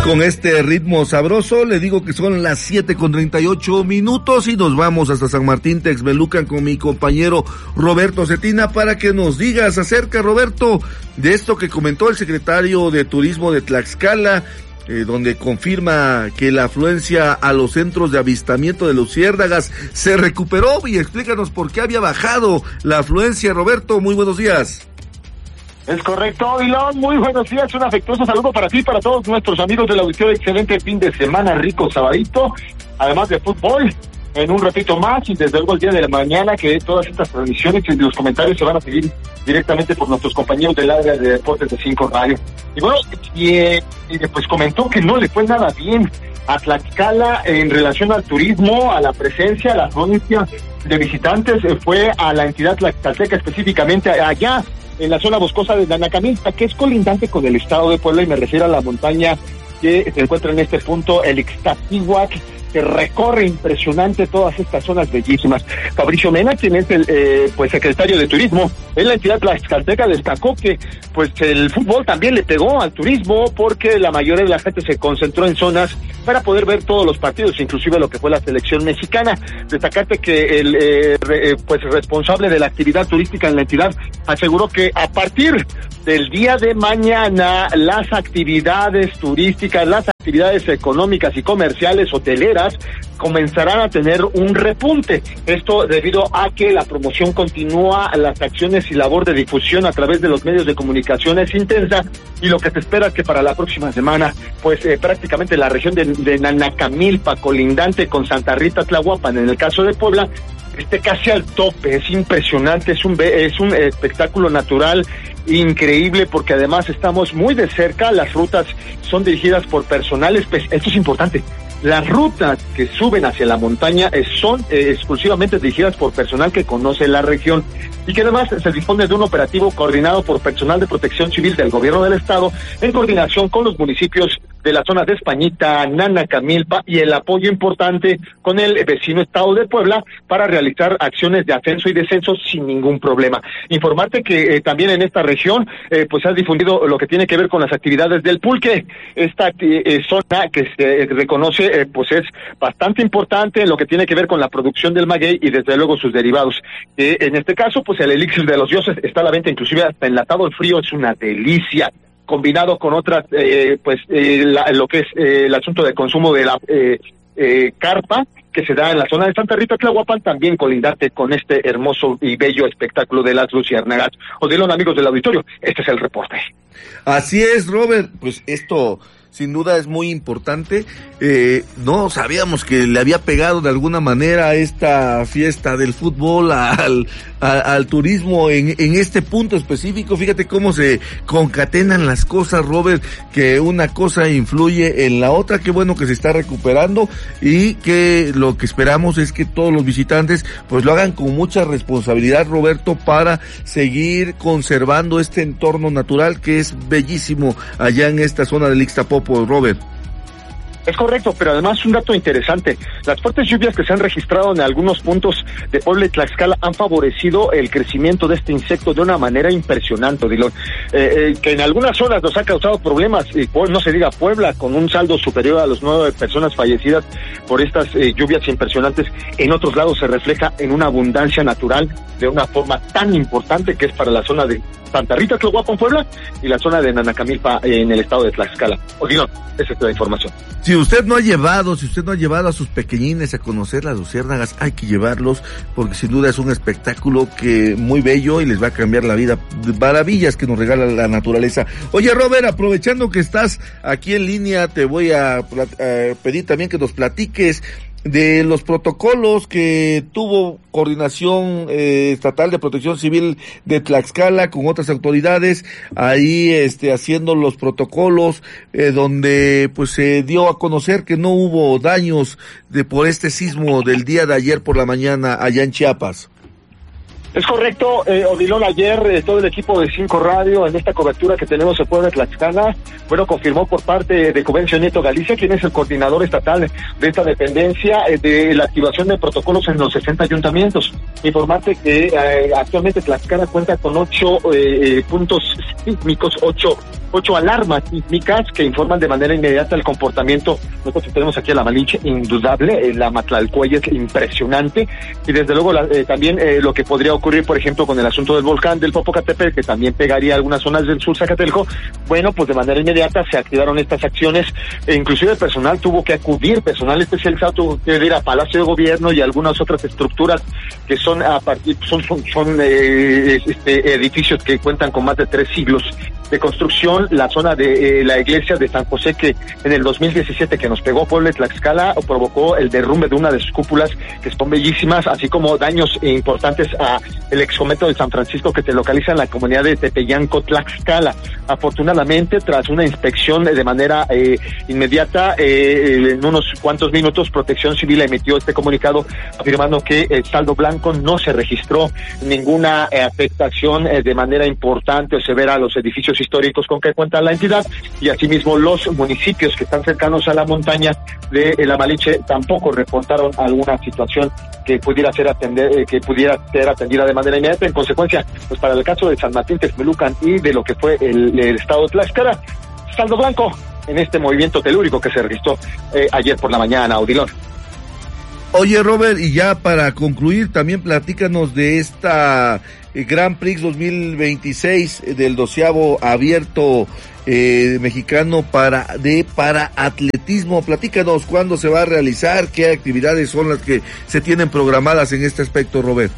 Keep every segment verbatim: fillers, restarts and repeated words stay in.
con este ritmo sabroso, le digo que son las siete con treinta y ocho minutos y nos vamos hasta San Martín Texmelucan con mi compañero Roberto Cetina para que nos digas acerca, Roberto, de esto que comentó el secretario de Turismo de Tlaxcala, eh, donde confirma que la afluencia a los centros de avistamiento de luciérnagas se recuperó, y explícanos por qué había bajado la afluencia. Roberto, muy buenos días. Es correcto, Ilón, muy buenos días, un afectuoso saludo para ti y para todos nuestros amigos del auditorio, excelente fin de semana, rico sabadito, además de fútbol, en un ratito más, y desde luego el día de la mañana, que todas estas transmisiones y los comentarios se van a seguir directamente por nuestros compañeros del área de deportes de Cinco Radio. Y bueno, y, eh, pues comentó que no le fue nada bien a Tlaxcala en relación al turismo, a la presencia, a la afluencia de visitantes, eh, fue a la entidad tlaxcalteca, específicamente allá en la zona boscosa de Nanacamilpa, que es colindante con el estado de Puebla, y me refiero a la montaña que se encuentra en este punto, el Ixtaquihuac, que recorre impresionante todas estas zonas bellísimas. Fabricio Mena, quien es el eh, pues secretario de Turismo en la entidad tlaxcalteca, destacó que pues el fútbol también le pegó al turismo, porque la mayoría de la gente se concentró en zonas para poder ver todos los partidos, inclusive lo que fue la selección mexicana. Destacarte que el eh, re, pues responsable de la actividad turística en la entidad aseguró que a partir del día de mañana las actividades turísticas, las actividades económicas y comerciales, hoteleras, comenzarán a tener un repunte. Esto debido a que la promoción continúa, las acciones y labor de difusión a través de los medios de comunicación es intensa, y lo que se espera es que para la próxima semana, pues eh, prácticamente la región de, de Nanacamilpa, colindante con Santa Rita Tlahuapan, en el caso de Puebla, esté casi al tope. Es impresionante, es un es un espectáculo natural increíble, porque además estamos muy de cerca, las rutas son dirigidas por personal, esto es importante. Las rutas que suben hacia la montaña son eh, exclusivamente dirigidas por personal que conoce la región, y que además se dispone de un operativo coordinado por personal de protección civil del gobierno del estado, en coordinación con los municipios de la zona de Españita, Nanacamilpa, y el apoyo importante con el vecino estado de Puebla para realizar acciones de ascenso y descenso sin ningún problema. Informarte que eh, también en esta región eh, pues se ha difundido lo que tiene que ver con las actividades del pulque, esta eh, zona que se reconoce Eh, pues es bastante importante en lo que tiene que ver con la producción del maguey y desde luego sus derivados. Eh, en este caso, pues el elixir de los dioses está a la venta, inclusive hasta enlatado al frío, es una delicia, combinado con otras, eh, pues eh, la, lo que es eh, el asunto de consumo de la eh, eh, carpa, que se da en la zona de Santa Rita Tlahuapan, también colindante con este hermoso y bello espectáculo de las luciérnagas. Odilon, amigos del auditorio, este es el reporte. Así es, Robert, pues esto sin duda es muy importante. Eh, no sabíamos que le había pegado de alguna manera a esta fiesta del fútbol al, a, al turismo en, en este punto específico. Fíjate cómo se concatenan las cosas, Robert, que una cosa influye en la otra. Qué bueno que se está recuperando, y que lo que esperamos es que todos los visitantes pues lo hagan con mucha responsabilidad, Roberto, para seguir conservando este entorno natural que es bellísimo allá en esta zona del Ixtapopo, Robert. Es correcto, pero además un dato interesante, las fuertes lluvias que se han registrado en algunos puntos de Puebla y Tlaxcala han favorecido el crecimiento de este insecto de una manera impresionante, Odilon, eh, eh, que en algunas zonas nos ha causado problemas, y pues, no se diga Puebla, con un saldo superior a las nueve personas fallecidas por estas eh, lluvias impresionantes. En otros lados se refleja en una abundancia natural de una forma tan importante, que es para la zona de Santa Rita Tlahuapan, Puebla, y la zona de Nanacamilpa en el estado de Tlaxcala. Odilon, esa es toda la información. Si usted no ha llevado, si usted no ha llevado a sus pequeñines a conocer las luciérnagas, hay que llevarlos, porque sin duda es un espectáculo que muy bello y les va a cambiar la vida. Maravillas que nos regala la naturaleza. Oye, Robert, aprovechando que estás aquí en línea, te voy a, a pedir también que nos platiques de los protocolos que tuvo Coordinación eh, Estatal de Protección Civil de Tlaxcala con otras autoridades, ahí este haciendo los protocolos, eh, donde pues se dio a conocer que no hubo daños de por este sismo del día de ayer por la mañana allá en Chiapas. Es correcto, eh, Odilon, ayer eh, todo el equipo de Cinco Radio en esta cobertura que tenemos en Puebla de Tlaxcala, bueno, confirmó por parte de Covencio Nieto Galicia, quien es el coordinador estatal de esta dependencia, eh, de la activación de protocolos en los sesenta ayuntamientos. Informarte que eh, actualmente Tlaxcala cuenta con ocho eh, puntos sísmicos, ocho ocho alarmas sísmicas que informan de manera inmediata el comportamiento. Nosotros tenemos aquí a la Malinche, indudable, eh, la Matlalcueyes, impresionante, y desde luego la, eh, también eh, lo que podría ocurrir, por ejemplo, con el asunto del volcán del Popocatépetl, que también pegaría algunas zonas del sur Zacatelco. Bueno, pues de manera inmediata se activaron estas acciones, e inclusive el personal tuvo que acudir, personal especializado tuvo que ir a Palacio de Gobierno y algunas otras estructuras que son a partir, son, son, son eh, este, edificios que cuentan con más de tres siglos de construcción. La zona de eh, la iglesia de San José, que en el dos mil diecisiete que nos pegó Puebla de Tlaxcala, provocó el derrumbe de una de sus cúpulas, que son bellísimas, así como daños importantes a el ex convento de San Francisco, que se localiza en la comunidad de Tepeyanco, Tlaxcala. Afortunadamente, tras una inspección de manera eh, inmediata, eh, en unos cuantos minutos, Protección Civil emitió este comunicado afirmando que el saldo blanco, no se registró ninguna eh, afectación eh, de manera importante o severa a los edificios históricos con que cuenta la entidad, y asimismo los municipios que están cercanos a la montaña de la Malinche tampoco reportaron alguna situación que pudiera ser atender, eh, que pudiera ser atendida de manera inmediata. En consecuencia, pues para el caso de San Martín Texmelucan y de lo que fue el, el estado de Tlaxcala, saldo blanco en este movimiento telúrico que se registró eh, ayer por la mañana, Odilon. Oye, Robert, y ya para concluir, también platícanos de esta eh, Grand Prix dos mil veintiséis eh, del doceavo abierto eh, mexicano para de para atletismo. Platícanos cuándo se va a realizar, qué actividades son las que se tienen programadas en este aspecto, Robert.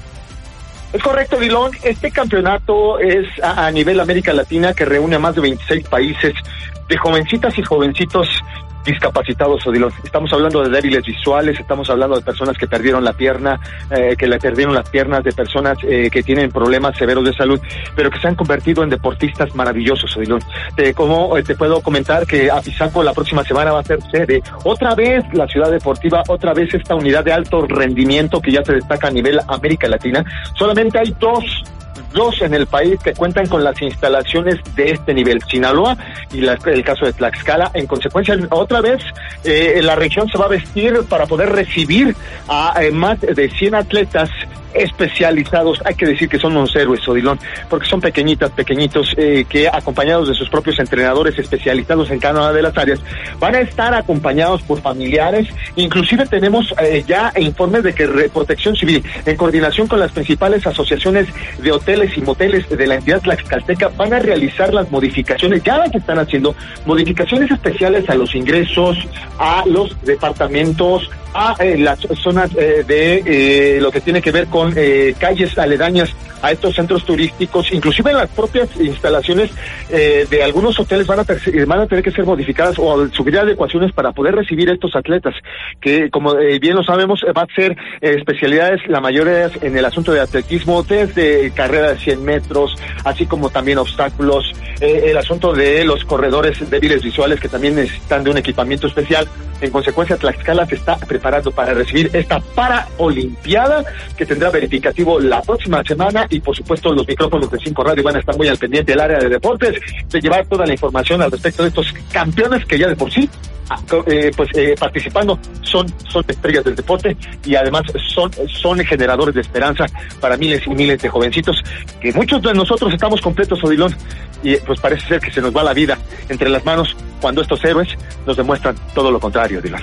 Es correcto, Dilón. Este campeonato es a, a nivel América Latina, que reúne a más de veintiséis países de jovencitas y jovencitos discapacitados, Odilon. Estamos hablando de débiles visuales, estamos hablando de personas que perdieron la pierna, eh, que le perdieron las piernas, de personas eh, que tienen problemas severos de salud, pero que se han convertido en deportistas maravillosos, Odilon. Eh, como eh, te puedo comentar que Apizaco la próxima semana va a ser sede, otra vez la ciudad deportiva, otra vez esta unidad de alto rendimiento que ya se destaca a nivel América Latina. Solamente hay dos dos en el país que cuentan con las instalaciones de este nivel, Sinaloa y la, el caso de Tlaxcala. En consecuencia, otra vez eh, la región se va a vestir para poder recibir a eh, más de cien atletas especializados. Hay que decir que son unos héroes, Odilon, porque son pequeñitas, pequeñitos, eh, que acompañados de sus propios entrenadores especializados en cada una de las áreas, van a estar acompañados por familiares. Inclusive tenemos eh, ya informes de que Re- Protección Civil, en coordinación con las principales asociaciones de hoteles y moteles de la entidad tlaxcalteca, van a realizar las modificaciones, ya las están haciendo, modificaciones especiales a los ingresos, a los departamentos, a eh, las zonas eh, de eh, lo que tiene que ver con con eh, calles aledañas a estos centros turísticos, inclusive las propias instalaciones eh, de algunos hoteles van a, ter- van a tener que ser modificadas o subir adecuaciones para poder recibir a estos atletas, que como eh, bien lo sabemos, va a ser eh, especialidades, la mayoría en el asunto de atletismo, desde carrera de cien metros, así como también obstáculos, eh, el asunto de los corredores débiles visuales, que también necesitan de un equipamiento especial. En consecuencia, Tlaxcala se está preparando para recibir esta paraolimpiada, que tendrá verificativo la próxima semana, y por supuesto los micrófonos de Cinco Radio van a estar muy al pendiente del área de deportes, de llevar toda la información al respecto de estos campeones que ya de por sí eh, pues eh, participando son son estrellas del deporte, y además son son generadores de esperanza para miles y miles de jovencitos, que muchos de nosotros estamos completos, Odilon, y pues parece ser que se nos va la vida entre las manos cuando estos héroes nos demuestran todo lo contrario, Odilon.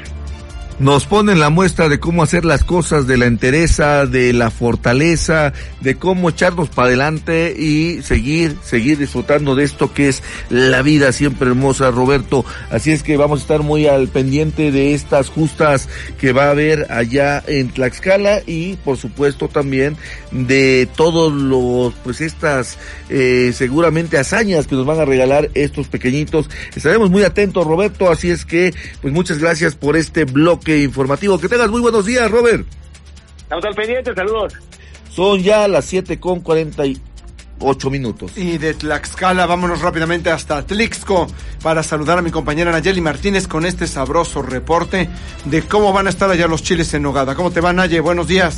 Nos ponen la muestra de cómo hacer las cosas, de la entereza, de la fortaleza, de cómo echarnos para adelante y seguir, seguir disfrutando de esto que es la vida siempre hermosa, Roberto. Así es que vamos a estar muy al pendiente de estas justas que va a haber allá en Tlaxcala, y por supuesto también de todos los, pues estas, eh, seguramente hazañas que nos van a regalar estos pequeñitos. Estaremos muy atentos, Roberto, así es que, pues muchas gracias por este bloque informativo. Que tengas muy buenos días, Robert. Estamos al pendiente, saludos. Son ya las siete con cuarenta y ocho minutos. Y de Tlaxcala vámonos rápidamente hasta Tlixco para saludar a mi compañera Nayeli Martínez con este sabroso reporte de cómo van a estar allá los chiles en nogada. ¿Cómo te va, Naye? Buenos días.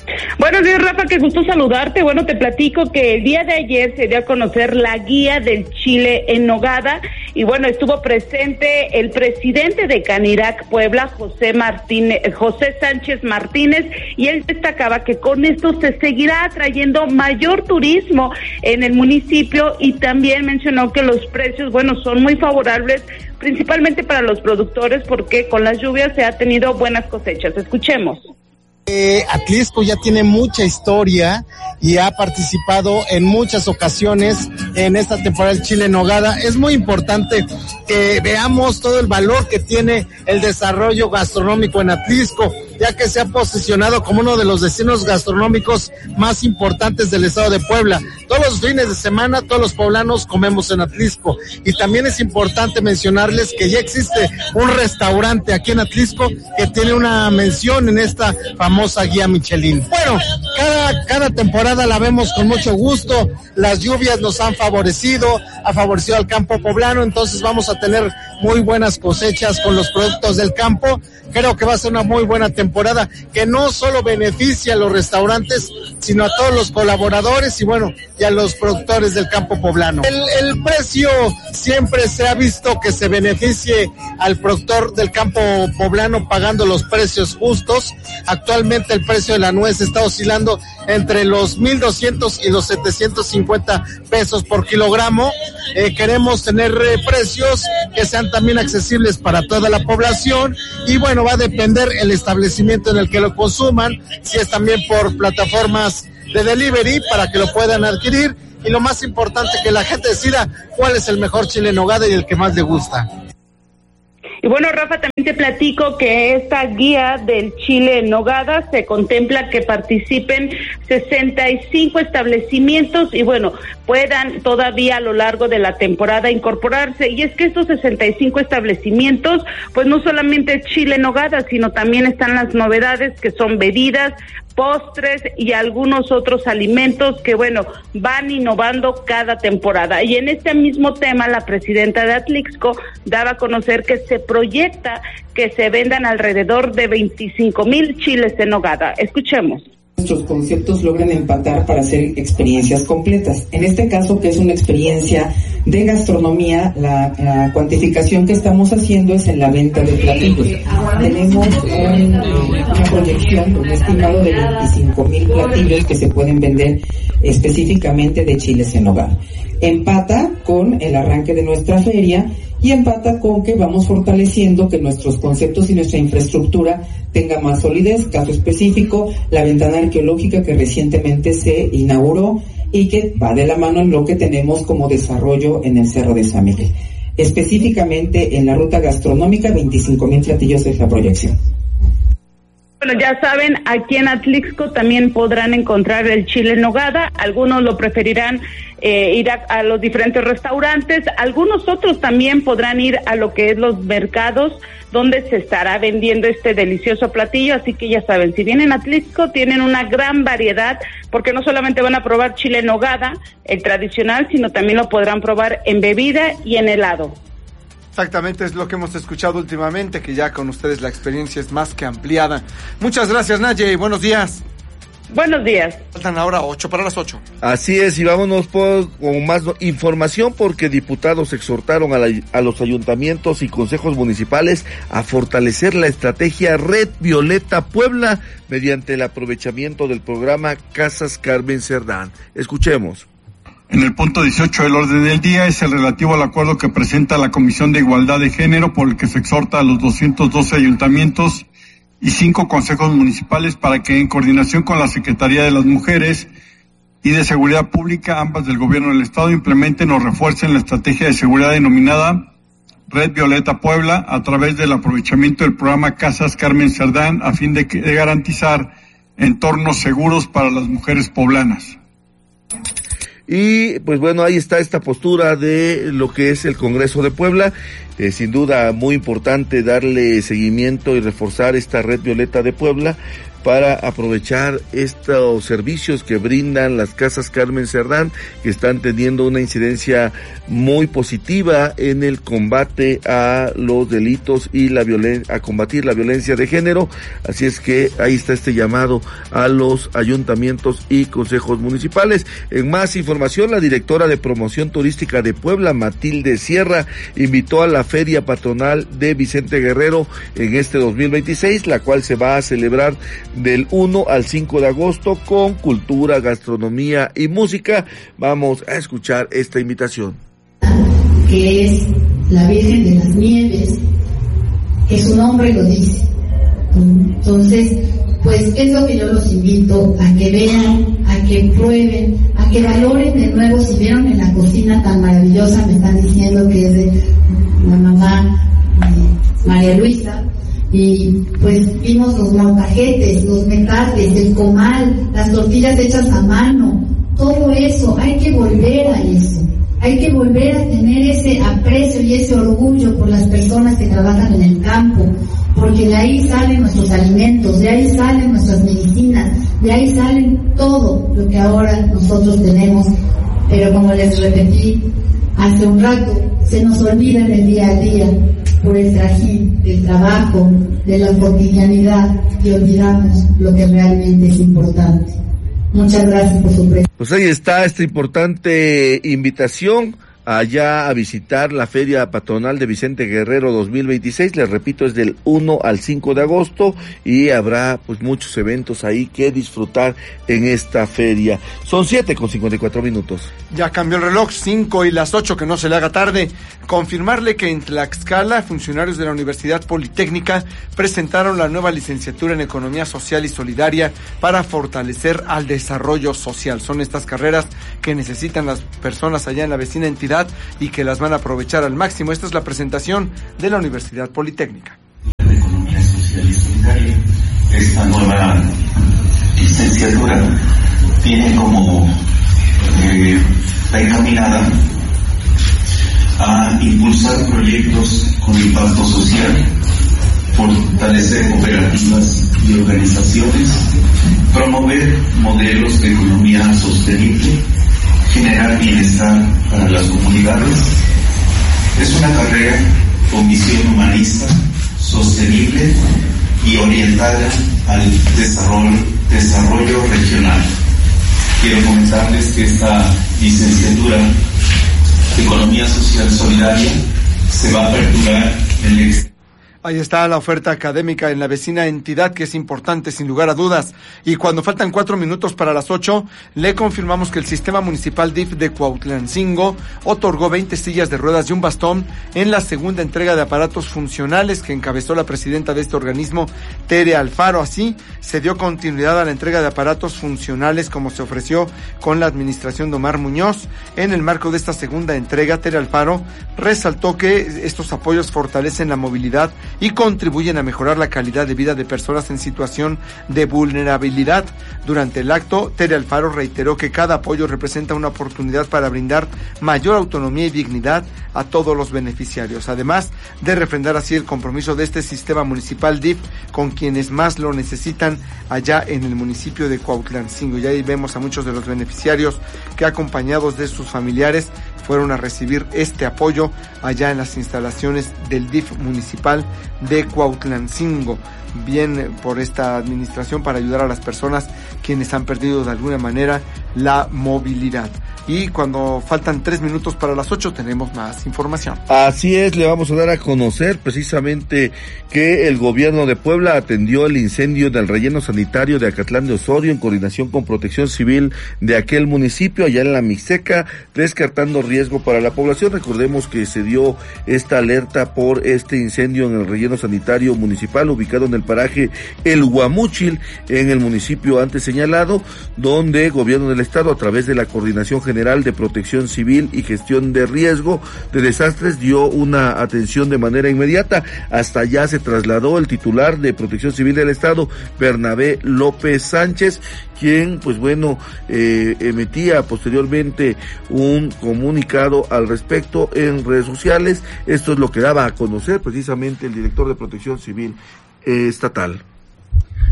Buenos días, Rafa, qué gusto saludarte. Bueno, te platico que el día de ayer se dio a conocer la guía del chile en nogada y bueno, estuvo presente el presidente de Canirac Puebla, José Martínez, José Sánchez Martínez, y él destacaba que con esto se seguirá atrayendo mayor turismo en el municipio y también mencionó que los precios, bueno, son muy favorables principalmente para los productores porque con las lluvias se ha tenido buenas cosechas. Escuchemos. Eh, Atlixco ya tiene mucha historia y ha participado en muchas ocasiones en esta temporada del chile en nogada. Es muy importante que veamos todo el valor que tiene el desarrollo gastronómico en Atlixco, ya que se ha posicionado como uno de los destinos gastronómicos más importantes del estado de Puebla. Todos los fines de semana, todos los poblanos comemos en Atlixco. Y también es importante mencionarles que ya existe un restaurante aquí en Atlixco que tiene una mención en esta famosa guía Michelin. Bueno, cada, cada temporada la vemos con mucho gusto. Las lluvias nos han favorecido, ha favorecido al campo poblano, entonces vamos a tener muy buenas cosechas con los productos del campo. Creo que va a ser una muy buena temporada que no solo beneficia a los restaurantes, sino a todos los colaboradores y bueno, y a los productores del campo poblano. El, el precio siempre se ha visto que se beneficie al productor del campo poblano pagando los precios justos. Actualmente el precio de la nuez está oscilando entre los mil doscientos y los setecientos cincuenta pesos por kilogramo. Eh, queremos tener eh, precios que sean también accesibles para toda la población y bueno, va a depender el establecimiento en el que lo consuman, si es también por plataformas de delivery para que lo puedan adquirir y lo más importante que la gente decida cuál es el mejor chile en nogada y el que más le gusta. Y bueno, Rafa, también te platico que esta guía del chile en nogada se contempla que participen sesenta y cinco establecimientos y bueno, puedan todavía a lo largo de la temporada incorporarse. Y es que estos sesenta y cinco establecimientos, pues no solamente chile en nogada, sino también están las novedades que son bebidas, postres y algunos otros alimentos que, bueno, van innovando cada temporada. Y en este mismo tema, la presidenta de Atlixco daba a conocer que se proyecta que se vendan alrededor de veinticinco mil chiles en nogada. Escuchemos. Nuestros conceptos logran empatar para hacer experiencias completas. En este caso, que es una experiencia de gastronomía, la, la cuantificación que estamos haciendo es en la venta de platillos. Tenemos un, una proyección, un estimado de veinticinco mil platillos que se pueden vender específicamente de chiles en nogada. Empata con el arranque de nuestra feria y empata con que vamos fortaleciendo que nuestros conceptos y nuestra infraestructura tenga más solidez. Caso específico, la ventana arqueológica que recientemente se inauguró y que va de la mano en lo que tenemos como desarrollo en el Cerro de San Miguel. Específicamente en la ruta gastronómica, veinticinco mil platillos es la proyección. Bueno, ya saben, aquí en Atlixco también podrán encontrar el chile en nogada. Algunos lo preferirán eh, ir a, a los diferentes restaurantes. Algunos otros también podrán ir a lo que es los mercados, donde se estará vendiendo este delicioso platillo. Así que ya saben, si vienen a Atlixco, tienen una gran variedad, porque no solamente van a probar chile en nogada, el tradicional, sino también lo podrán probar en bebida y en helado. Exactamente, es lo que hemos escuchado últimamente, que ya con ustedes la experiencia es más que ampliada. Muchas gracias, Naye, buenos días. Buenos días. Faltan ahora ocho para las ocho. Así es, y vámonos por, con más información, porque diputados exhortaron a, la, a los ayuntamientos y consejos municipales a fortalecer la estrategia Red Violeta Puebla mediante el aprovechamiento del programa Casas Carmen Cerdán. Escuchemos. En el punto dieciocho del orden del día es el relativo al acuerdo que presenta la Comisión de Igualdad de Género, por el que se exhorta a los doscientos doce ayuntamientos y cinco consejos municipales para que, en coordinación con la Secretaría de las Mujeres y de Seguridad Pública, ambas del Gobierno del Estado, implementen o refuercen la estrategia de seguridad denominada Red Violeta Puebla a través del aprovechamiento del programa Casas Carmen Cerdán, a fin de, que, de garantizar entornos seguros para las mujeres poblanas. Y pues bueno, ahí está esta postura de lo que es el Congreso de Puebla. Eh, sin duda muy importante darle seguimiento y reforzar esta Red Violeta de Puebla, para aprovechar estos servicios que brindan las casas Carmen Cerdán, que están teniendo una incidencia muy positiva en el combate a los delitos y la violencia, a combatir la violencia de género. Así es que ahí está este llamado a los ayuntamientos y consejos municipales. En más información, la directora de promoción turística de Puebla, Matilde Sierra, invitó a la Feria Patronal de Vicente Guerrero en este dos mil veintiséis, la cual se va a celebrar del uno al cinco de agosto con cultura, gastronomía y música. Vamos a escuchar esta invitación. Que es la Virgen de las Nieves, que su nombre lo dice. Entonces, pues es lo que yo los invito a que vean, a que prueben, a que valoren de nuevo. Si vieron en la cocina tan maravillosa, me están diciendo que es de la mamá de María Luisa, y pues vimos los molcajetes, los metates, el comal, las tortillas hechas a mano, todo eso, hay que volver a eso, hay que volver a tener ese aprecio y ese orgullo por las personas que trabajan en el campo, porque de ahí salen nuestros alimentos, de ahí salen nuestras medicinas, de ahí salen todo lo que ahora nosotros tenemos, pero como les repetí hace un rato, se nos olvida en el día a día por el trajín del trabajo, de la cotidianidad, y olvidamos lo que realmente es importante. Muchas gracias por su presencia. Pues ahí está esta importante invitación allá a visitar la Feria Patronal de Vicente Guerrero dos mil veintiséis. Les repito, es del uno al cinco de agosto y habrá pues muchos eventos ahí que disfrutar en esta feria. Son siete con cincuenta y cuatro minutos. Ya cambió el reloj, cinco y las ocho, que no se le haga tarde. Confirmarle que en Tlaxcala, funcionarios de la Universidad Politécnica presentaron la nueva licenciatura en Economía Social y Solidaria para fortalecer al desarrollo social. Son estas carreras que necesitan las personas allá en la vecina entidad y que las van a aprovechar al máximo. Esta es la presentación de la Universidad Politécnica. De Economía Social y Solidaria, esta nueva licenciatura tiene como eh, está encaminada a impulsar proyectos con impacto social, fortalecer cooperativas y organizaciones, promover modelos de economía sostenible, generar bienestar para las comunidades. Es una carrera con visión humanista, sostenible y orientada al desarrollo, desarrollo regional. Quiero comentarles que esta licenciatura de Economía Social Solidaria se va a aperturar en el exterior. Ahí está la oferta académica en la vecina entidad, que es importante sin lugar a dudas. Y cuando faltan cuatro minutos para las ocho, le confirmamos que el Sistema Municipal D I F de Cuautlancingo otorgó veinte sillas de ruedas y un bastón en la segunda entrega de aparatos funcionales que encabezó la presidenta de este organismo, Tere Alfaro. Así se dio continuidad a la entrega de aparatos funcionales como se ofreció con la administración de Omar Muñoz. En el marco de esta segunda entrega, Tere Alfaro resaltó que estos apoyos fortalecen la movilidad y contribuyen a mejorar la calidad de vida de personas en situación de vulnerabilidad. Durante el acto, Tere Alfaro reiteró que cada apoyo representa una oportunidad para brindar mayor autonomía y dignidad a todos los beneficiarios, además de refrendar así el compromiso de este sistema municipal D I F con quienes más lo necesitan allá en el municipio de Cuautlancingo. Y ahí vemos a muchos de los beneficiarios que, acompañados de sus familiares, fueron a recibir este apoyo allá en las instalaciones del D I F municipal de Cuautlancingo. Bien por esta administración para ayudar a las personas quienes han perdido de alguna manera la movilidad. Y cuando faltan tres minutos para las ocho tenemos más información. Así es, le vamos a dar a conocer precisamente que el gobierno de Puebla atendió el incendio del relleno sanitario de Acatlán de Osorio en coordinación con Protección Civil de aquel municipio allá en la Mixteca, descartando riesgo para la población. Recordemos que se dio esta alerta por este incendio en el relleno sanitario municipal ubicado en el paraje El Guamúchil, en el municipio antes señalado, donde gobierno del estado a través de la Coordinación General de Protección Civil y Gestión de Riesgo de Desastres dio una atención de manera inmediata. Hasta allá se trasladó el titular de Protección Civil del estado, Bernabé López Sánchez, quien pues bueno eh, emitía posteriormente un comunicado al respecto en redes sociales. Esto es lo que daba a conocer precisamente el director de Protección Civil estatal.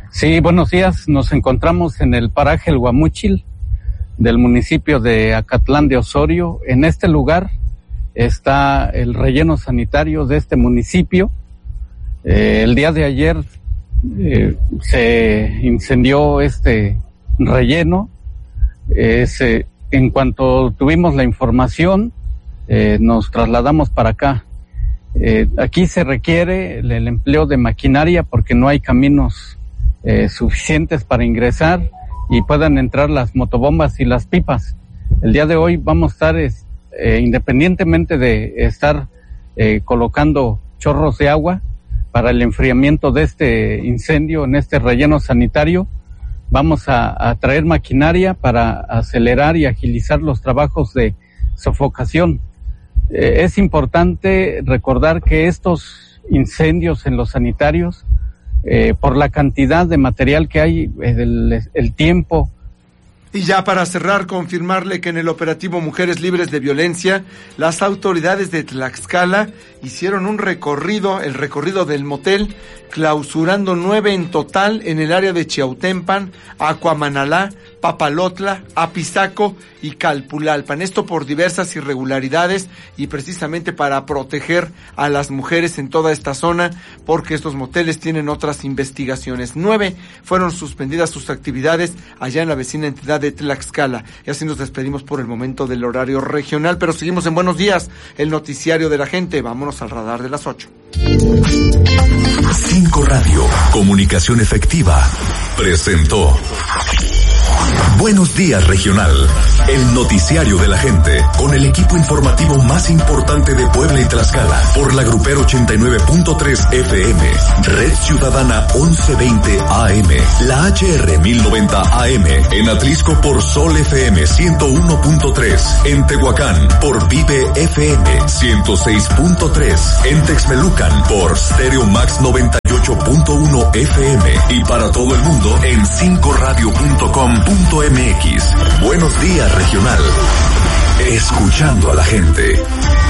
Sí, buenos días. Nos encontramos en el paraje El Guamúchil del municipio de Acatlán de Osorio. En este lugar está el relleno sanitario de este municipio. Eh, el día de ayer eh, se incendió este relleno. Eh, se, en cuanto tuvimos la información, eh, nos trasladamos para acá. Eh, aquí se requiere el, el empleo de maquinaria porque no hay caminos eh, suficientes para ingresar y puedan entrar las motobombas y las pipas. El día de hoy vamos a estar, eh, independientemente de estar eh, colocando chorros de agua para el enfriamiento de este incendio en este relleno sanitario, vamos a, a traer maquinaria para acelerar y agilizar los trabajos de sofocación. Eh, es importante recordar que estos incendios en los sanitarios, Eh, por la cantidad de material que hay, el, el tiempo. Y ya para cerrar, confirmarle que en el operativo Mujeres Libres de Violencia, las autoridades de Tlaxcala hicieron un recorrido, el recorrido del motel, clausurando nueve en total en el área de Chiautempan, Acuamanalá, Papalotla, Apizaco y Calpulalpan. Esto por diversas irregularidades y precisamente para proteger a las mujeres en toda esta zona, porque estos moteles tienen otras investigaciones. Nueve fueron suspendidas sus actividades allá en la vecina entidad de Tlaxcala. Y así nos despedimos por el momento del horario regional, pero seguimos en Buenos Días, el noticiario de la gente. Vámonos al radar de las ocho. Cinco Radio, comunicación efectiva, presentó Buenos Días Regional, el noticiario de la gente, con el equipo informativo más importante de Puebla y Tlaxcala, por la Grupero ochenta y nueve punto tres F M, Red Ciudadana once veinte A M, la H R mil noventa A M, en Atlisco por Sol F M ciento uno punto tres, en Tehuacán por Vive F M ciento seis punto tres, en Texmelucan por Stereo Max noventa y ocho punto uno F M y para todo el mundo en cinco radio punto com punto m x. Buenos Días Regional, escuchando a la gente.